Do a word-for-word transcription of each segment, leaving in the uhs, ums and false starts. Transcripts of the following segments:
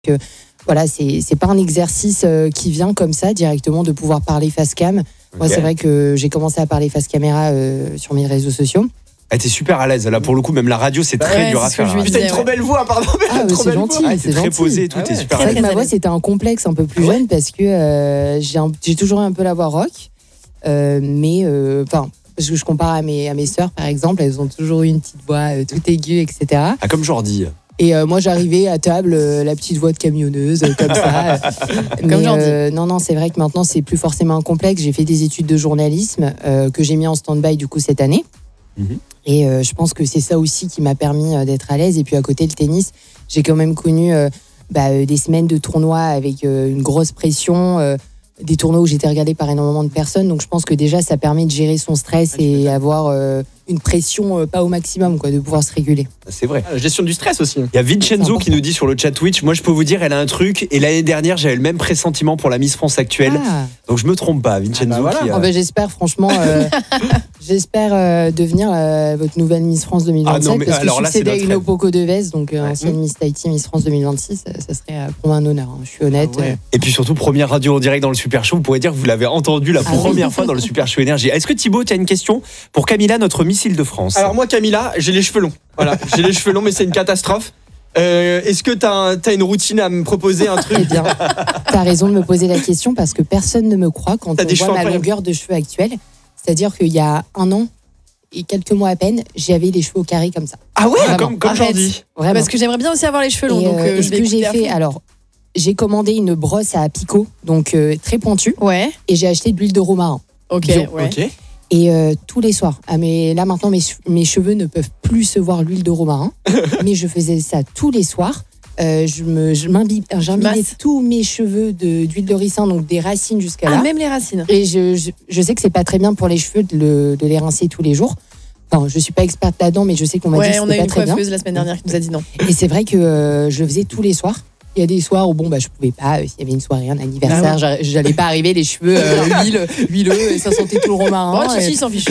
Que, voilà, c'est, c'est pas un exercice euh, qui vient comme ça directement de pouvoir parler face cam. Okay. Moi, c'est vrai que j'ai commencé à parler face caméra euh, sur mes réseaux sociaux. Elle était super à l'aise. Là, pour le coup, même la radio, c'est très ouais, dur à faire. Putain, une trop belle voix, pardon. Mais ah, trop c'est belle gentil. voix. Ah, c'est très gentil. posé et tout. Ah, t'es ouais. super C'est à vrai l'aise. que ma voix, c'était un complexe un peu plus Ah, jeune parce que euh, j'ai, un, j'ai toujours eu un peu la voix rock. Euh, mais, enfin, euh, parce que je compare à mes, à mes sœurs, par exemple, elles ont toujours eu une petite voix euh, toute aiguë, et cetera. Ah, comme Jordi. Et euh, moi, j'arrivais à table, euh, la petite voix de camionneuse, euh, comme ça. Mais, Comme Jordi. Euh, non, non, c'est vrai que maintenant, c'est plus forcément un complexe. J'ai fait des études de journalisme euh, que j'ai mis en stand-by du coup cette année. Mm-hmm. Et euh, je pense que c'est ça aussi qui m'a permis euh, d'être à l'aise. Et puis à côté, le tennis, j'ai quand même connu euh, bah, euh, des semaines de tournois avec euh, une grosse pression, euh, des tournois où j'étais regardée par énormément de personnes. Donc je pense que déjà, ça permet de gérer son stress ah, et avoir euh, une pression euh, pas au maximum, quoi, de pouvoir se réguler. C'est vrai. La gestion du stress aussi. Il y a Vincenzo qui nous dit sur le chat Twitch, moi je peux vous dire, elle a un truc. Et l'année dernière, j'avais le même pressentiment pour la Miss France actuelle. Ah. Donc je me trompe pas, Vincenzo. Ah bah voilà. qui, euh... oh bah j'espère franchement, euh, j'espère euh, devenir euh, votre nouvelle Miss France deux mille vingt-sept. Ah non, mais parce alors que je succédais à une Opoko Devez, donc euh, ouais. ancienne mmh. Miss Tahiti, Miss France deux mille vingt-six. Ça, ça serait euh, pour moi un honneur. Hein, je suis honnête. Ah ouais. euh... Et puis surtout, première radio en direct dans le Super Show. Vous pourrez dire que vous l'avez entendu la ah première oui. fois dans le Super Show Énergie. Est-ce que Thibaut, tu as une question pour Camilla, notre missile de France? Alors moi, Camilla, j'ai les cheveux longs. Voilà, j'ai les cheveux longs, mais c'est une catastrophe. Euh, est-ce que t'as, t'as une routine à me proposer, un truc? Eh bien, t'as raison de me poser la question parce que personne ne me croit quand t'as on voit ma longueur de cheveux actuelle. C'est-à-dire qu'il y a un an et quelques mois à peine, j'avais les cheveux au carré comme ça. Ah ouais, vraiment. Comme, comme Jordi. Vraiment. Parce que j'aimerais bien aussi avoir les cheveux longs. Et donc euh, euh, ce que j'ai fait, alors, j'ai commandé une brosse à picot, donc euh, très pointue. Ouais. Et j'ai acheté de l'huile de romarin. Ok. Bio. Ouais. Ok. Et euh, tous les soirs, ah mais là maintenant mes, mes cheveux ne peuvent plus se voir l'huile de romarin, mais je faisais ça tous les soirs. Euh, je me, je m'imbibe, j'imbibais tous mes cheveux de, d'huile de ricin, donc des racines jusqu'à ah, là. Ah, même les racines. Et je, je, je sais que c'est pas très bien pour les cheveux de, le, de les rincer tous les jours. Enfin, je suis pas experte là-dedans, mais je sais qu'on m'a ouais, dit que c'était pas très bien. on a une coiffeuse la semaine dernière qui nous a dit non. Et c'est vrai que euh, je faisais tous les soirs. Il y a des soirs où bon bah je pouvais pas, s'il y avait une soirée, un anniversaire, ah ouais. j'allais pas arriver les cheveux euh, huile, huileux et ça sentait tout le romarin. Oh, si, si, s'en fiche.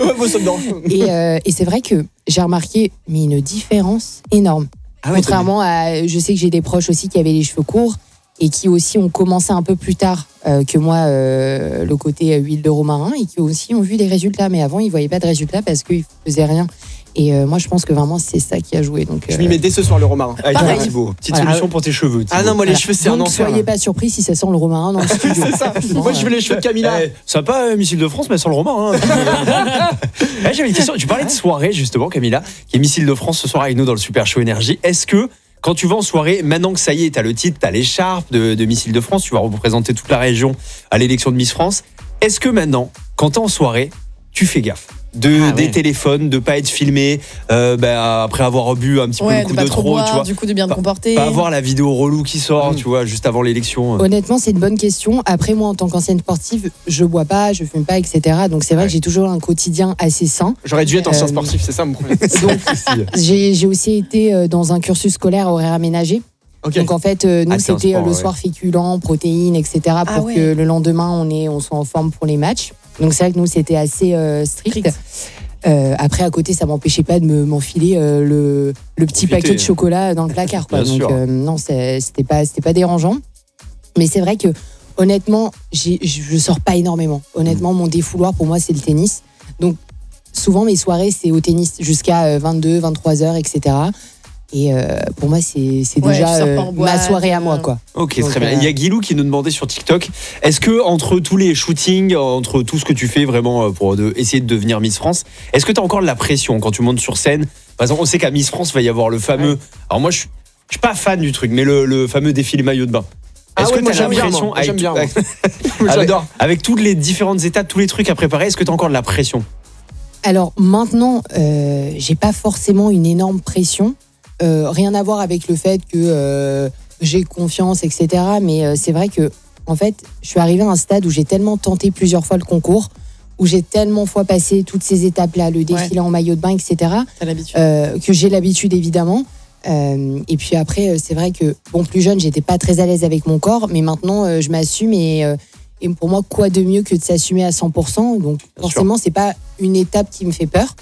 et, euh, et c'est vrai que j'ai remarqué mais une différence énorme. Ah ouais, contrairement à, je sais que j'ai des proches aussi qui avaient les cheveux courts et qui aussi ont commencé un peu plus tard euh, que moi euh, le côté euh, huile de romarin et qui aussi ont vu des résultats. Mais avant ils voyaient pas de résultats parce qu'ils faisaient rien. Et euh, moi, je pense que vraiment, c'est ça qui a joué. Donc, je m'y mets dès ce soir le romarin. Avec ah, Thibaut. Petite voilà. solution pour tes cheveux. Thibaut. Ah non, moi, les voilà. cheveux, c'est donc, un enfer. Ne soyez pas surpris si ça sent le romarin dans le studio. C'est ça. Moi, je veux les cheveux de Camilla. Eh, sympa, euh, Missile de France, mais sans le romarin. Hein. eh, j'avais une question. Tu parlais de soirée, justement, Camilla, qui est Missile de France ce soir avec nous dans le Super Show Énergie. Est-ce que, quand tu vas en soirée, maintenant que ça y est, t'as le titre, t'as l'écharpe de, de Missile de France, tu vas représenter toute la région à l'élection de Miss France. Est-ce que maintenant, quand t'es en soirée, tu fais gaffe de, ah ouais. des téléphones, de pas être filmé euh, bah, après avoir bu un petit ouais, peu le coup de, de trop, boire, tu vois. Du coup, de bien te comporter. Pas avoir la vidéo relou qui sort, mmh. tu vois, juste avant l'élection. Honnêtement, c'est une bonne question. Après, moi, en tant qu'ancienne sportive, je bois pas, je fume pas, et cetera. Donc, c'est vrai ouais. que j'ai toujours un quotidien assez sain. J'aurais dû être ancien euh, sportif, c'est ça mon problème. Donc, j'ai, j'ai aussi été dans un cursus scolaire horaire aménagé. Okay. Donc en fait, euh, nous ah, c'était sport, le ouais. soir féculents, protéines, et cetera pour ah, ouais. que le lendemain on est, on soit en forme pour les matchs. Donc c'est vrai que nous c'était assez euh, strict. strict. Euh, après à côté, ça m'empêchait pas de me, m'enfiler euh, le, le petit Profiter. paquet de chocolat dans le placard. Quoi. Donc euh, non, c'est, c'était pas, c'était pas dérangeant. Mais c'est vrai que honnêtement, j'ai, je sors pas énormément. Honnêtement, mmh. mon défouloir pour moi c'est le tennis. Donc souvent mes soirées c'est au tennis jusqu'à vingt-deux, vingt-trois heures, et cetera. Et euh, pour moi, c'est, c'est ouais, déjà euh, ma soirée à moi, quoi. Ok, donc, très bien. Euh... Il y a Guilou qui nous demandait sur TikTok, est-ce que entre tous les shootings, entre tout ce que tu fais vraiment pour de, essayer de devenir Miss France, est-ce que tu as encore de la pression quand tu montes sur scène? Par exemple, on sait qu'à Miss France, il va y avoir le fameux... Ouais. Alors moi, je suis, je suis pas fan du truc, mais le, le fameux défilé maillot de bain. Est-ce ah que ouais, tu as l'impression, bien, avec, bien, avec, J'adore. Avec toutes les différentes étapes, tous les trucs à préparer, est-ce que tu as encore de la pression? Alors maintenant, euh, j'ai pas forcément une énorme pression. Euh, rien à voir avec le fait que euh, j'ai confiance, et cetera. Mais euh, c'est vrai que, en fait, je suis arrivée à un stade où j'ai tellement tenté plusieurs fois le concours, où j'ai tellement fois passé toutes ces étapes-là, le défilé ouais. en maillot de bain, et cetera. T'as l'habitude. Euh, que j'ai l'habitude, évidemment. Euh, et puis après, c'est vrai que, bon, plus jeune, j'étais pas très à l'aise avec mon corps, mais maintenant, euh, je m'assume et, euh, et pour moi, quoi de mieux que de s'assumer à cent pour cent. Donc, Bien forcément, sûr. c'est pas une étape qui me fait peur.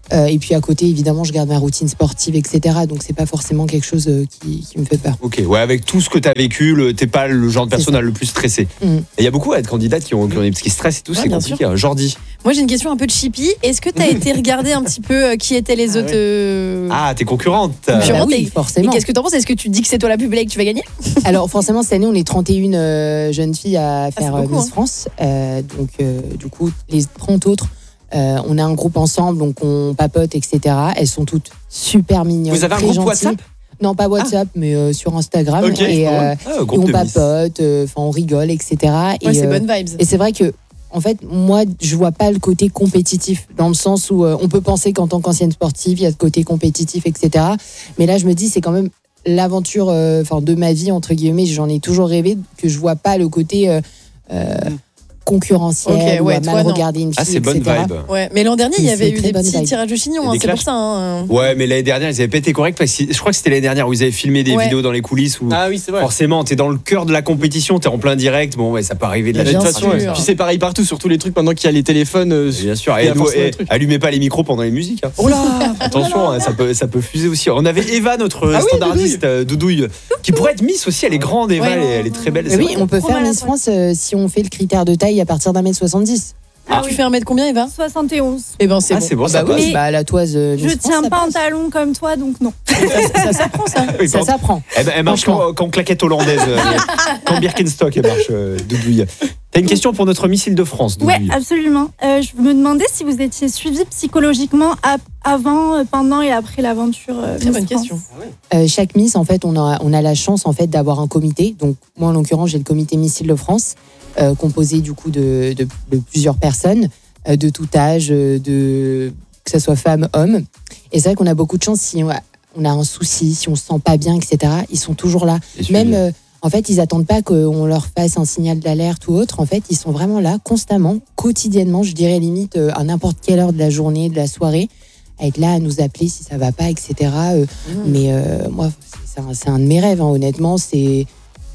Euh, et puis à côté, évidemment, je garde ma routine sportive, et cetera. Donc c'est pas forcément quelque chose euh, qui, qui me fait peur. Ok, ouais, avec tout ce que tu as vécu, le, t'es pas le genre de personne à le plus stressé. Mm. Et il y a beaucoup de candidates qui ont, qui ont des petits stress et tout, ouais, c'est compliqué. Hein. Jordi. Moi j'ai une question un peu cheapy. Est-ce que tu as été regarder un petit peu euh, qui étaient les ah, autres euh... Ah, t'es concurrente. Concurrente, bah oui, forcément. Et qu'est-ce que t'en penses? Est-ce que tu dis que c'est toi la plus belle et que tu vas gagner? Alors forcément, cette année, on est trente et une euh, jeunes filles à faire ah, beaucoup, Miss hein. France. Euh, donc euh, du coup, les trente autres. Euh, on a un groupe ensemble, donc on papote, et cetera. Elles sont toutes super mignonnes. Vous avez un groupe gentilles. WhatsApp? Non, pas WhatsApp, ah. mais euh, sur Instagram. Okay. Et, euh, ah, et on papote, euh, on rigole, et cetera. Ouais, et, c'est euh, bonnes vibes. Et c'est vrai que, en fait, moi, je vois pas le côté compétitif, dans le sens où euh, on peut penser qu'en tant qu'ancienne sportive, il y a ce côté compétitif, et cetera. Mais là, je me dis, c'est quand même l'aventure euh, de ma vie, entre guillemets. J'en ai toujours rêvé, que je vois pas le côté... Euh, euh, concurrentiel, okay, ouais, ou à mal regarder une fille, ah, c'est bonne et cetera. vibe. Ouais, mais l'an dernier, il y avait eu des petits vibe. tirages de chignons, hein, c'est pour ça. Hein. Ouais, mais l'année dernière, ils avaient pas été corrects parce que je crois que c'était l'année dernière où ils avaient filmé des ouais. vidéos dans les coulisses où ah oui, c'est vrai. Forcément, t'es dans le cœur de la compétition, t'es en plein direct. Bon, ouais, ça peut arriver de la toute façon. Ouais. Puis c'est pareil partout, sur tous les trucs pendant qu'il y a les téléphones. Euh, bien sûr, et, nous, et allumez pas les micros pendant les musiques. Hein. Oh là attention, hein, ça peut, ça peut fuser aussi. On avait Eva, notre ah standardiste oui, Doudouille, Doudouille, qui pourrait être Miss aussi. Elle est grande, Eva, elle est très belle. Oui, on peut faire Miss France si on fait le critère de taille à partir d'un mètre soixante-dix. Ah, tu oui. fais un mètre combien, Eva? soixante et onze. Eh ben c'est ah, bon. C'est bon, ah, ça bah passe. Oui, bah, la toise. Euh, je tiens pas passe. En talon comme toi, donc non. ça, ça s'apprend, ça. Oui, ça s'apprend. Elle, elle marche quand, quand claquette hollandaise, quand Birkenstock, elle marche, euh, Doudouille. T'as une question pour notre Miss Île-de-France, Doudouille? Oui, absolument. Euh, je me demandais si vous étiez suivi psychologiquement à, avant, pendant et après l'aventure. Euh, Très bonne question. Euh, chaque Miss, en fait, on a, on a la chance en fait d'avoir un comité. Donc moi, en l'occurrence, j'ai le comité Miss Île-de-France, euh, composé du coup de, de, de plusieurs personnes. De tout âge, de, que ce soit femme, homme. Et c'est vrai qu'on a beaucoup de chance si on a, on a un souci, si on se sent pas bien, et cetera. Ils sont toujours là. Même, euh, en fait, ils attendent pas qu'on leur fasse un signal d'alerte ou autre. En fait, ils sont vraiment là, constamment, quotidiennement, je dirais limite euh, à n'importe quelle heure de la journée, de la soirée, à être là, à nous appeler si ça va pas, et cetera. Euh, mmh. Mais euh, moi, c'est un, c'est un de mes rêves, hein, honnêtement. C'est...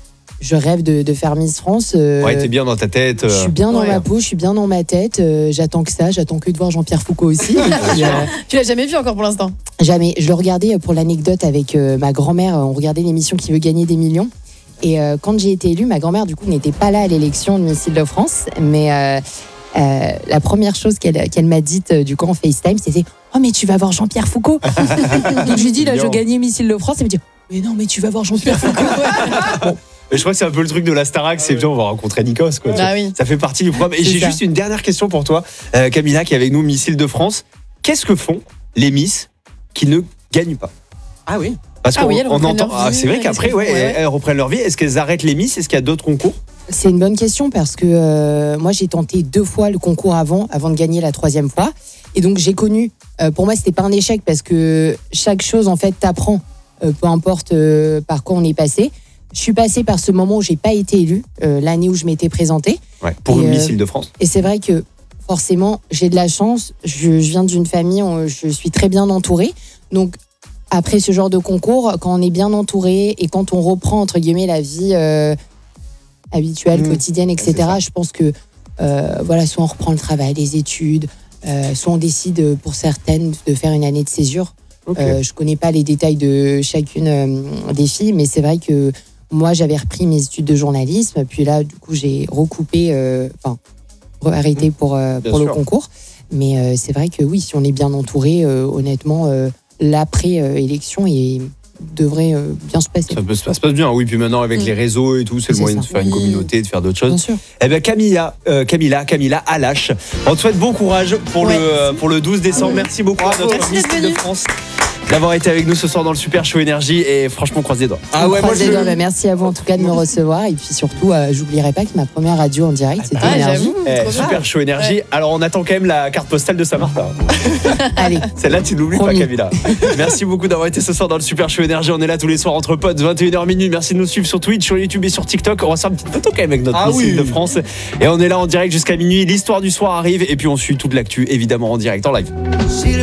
Je rêve de, de faire Miss France. Euh, ouais, t'es bien dans ta tête. Euh... Je suis bien dans ouais. ma peau, je suis bien dans ma tête. Euh, j'attends que ça, j'attends que de voir Jean-Pierre Foucault aussi. puis, euh, tu l'as jamais vu encore pour l'instant? Jamais. Je le regardais pour l'anecdote avec euh, ma grand-mère. On regardait l'émission Qui veut gagner des millions. Et euh, quand j'ai été élue, ma grand-mère, du coup, n'était pas là à l'élection de Miss Île-de-France. Mais euh, euh, la première chose qu'elle, qu'elle m'a dite euh, du coup en FaceTime, c'était « Oh, mais tu vas voir Jean-Pierre Foucault !» Donc je lui ai dit « Là, je gagnais Miss Île-de-France. » Elle me dit « Mais non, mais tu vas voir Jean-Pierre Foucault. » Bon. Mais je crois que c'est un peu le truc de la Starac, c'est bien, on va rencontrer Nikos, quoi. Ah oui. Ça fait partie du programme. Et c'est j'ai ça. Juste une dernière question pour toi, euh, Camilla, qui est avec nous, Miss Île-de-France. Qu'est-ce que font les Miss qui ne gagnent pas? Ah oui. Parce ah qu'on oui, on entend. Ah, c'est vrai qu'après, ouais, ouais. elles reprennent leur vie. Est-ce qu'elles arrêtent les Miss? Est-ce qu'il y a d'autres concours? C'est une bonne question parce que euh, moi, j'ai tenté deux fois le concours avant, avant de gagner la troisième fois. Et donc, j'ai connu. Euh, pour moi, c'était pas un échec parce que chaque chose, en fait, t'apprend, euh, peu importe euh, par quoi on est passé. Je suis passée par ce moment où j'ai pas été élue, euh, l'année où je m'étais présentée. Ouais, pour et, une Miss euh, Île-de-France. Et c'est vrai que forcément, j'ai de la chance. Je, je viens d'une famille où je suis très bien entourée. Donc, après ce genre de concours, quand on est bien entouré et quand on reprend, entre guillemets, la vie euh, habituelle, mmh. quotidienne, et cetera, je pense que, euh, voilà, soit on reprend le travail, les études, euh, soit on décide pour certaines de faire une année de césure. Okay. Euh, je connais pas les détails de chacune euh, des filles, mais c'est vrai que moi, j'avais repris mes études de journalisme, puis là, du coup, j'ai recoupé, enfin, euh, arrêté pour, euh, pour le concours. Mais euh, c'est vrai que oui, si on est bien entouré, euh, honnêtement, euh, l'après-élection il devrait euh, bien se passer. Ça, peut, ça se passe bien, oui. Puis maintenant, avec mmh. les réseaux et tout, c'est, c'est le moyen ça. de faire une communauté, de faire d'autres choses. Bien sûr. Eh bien, Camilla, euh, Camilla, Camilla Alache, on te souhaite bon courage pour, ouais. le, pour le douze décembre. Merci beaucoup à notre Miss Île-de-France d'avoir été avec nous ce soir dans le Super Show Énergie et franchement croise les doigts. Ah ouais, moi je... doigts, bah merci à vous en tout cas de me recevoir et puis surtout euh, j'oublierai pas que ma première radio en direct c'était ah, Énergie. Eh, Super Show Énergie. Ouais. Alors on attend quand même la carte postale de Saint-Martin. Allez. Celle-là tu n'oublies pas Camilla. Merci beaucoup d'avoir été ce soir dans le Super Show Énergie. On est là tous les soirs entre potes vingt et une heures minuit. Merci de nous suivre sur Twitch, sur YouTube et sur TikTok. On va faire une petite photo quand même avec notre ah, Miss oui. de France et on est là en direct jusqu'à minuit. L'histoire du soir arrive et puis on suit toute l'actu évidemment en direct en live.